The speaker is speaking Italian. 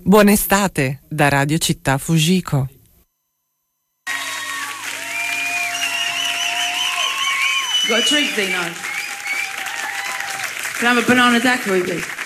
Buona estate da Radio Città Fujiko. Got a treat, Dino. Can I have a banana daiquiri, please?